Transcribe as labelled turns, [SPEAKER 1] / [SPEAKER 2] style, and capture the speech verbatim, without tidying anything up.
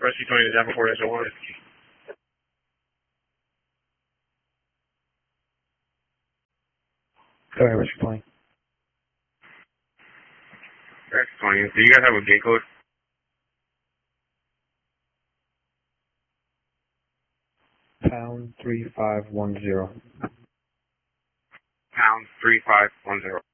[SPEAKER 1] Rescue twenty to Davenport S O one.
[SPEAKER 2] Go ahead, Rescue twenty.
[SPEAKER 1] Rescue twenty, do you guys have a gate code?
[SPEAKER 2] Pound three five one zero.
[SPEAKER 1] Pound three five one zero.